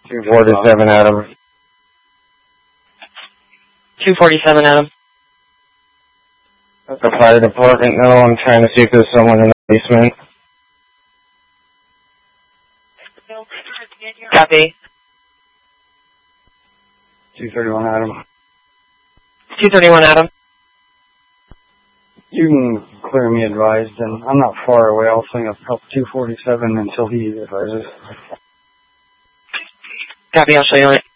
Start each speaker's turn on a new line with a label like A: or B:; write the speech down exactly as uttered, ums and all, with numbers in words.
A: two forty-seven, Adam.
B: two forty-seven, Adam.
A: The fire department, no, I'm trying to see if there's someone in the basement.
B: Copy.
A: two thirty-one, Adam.
B: two thirty-one, Adam.
A: You can clear me advised, and I'm not far away. I'll swing up help two forty-seven until he advises.
B: Copy, I'll show you on it.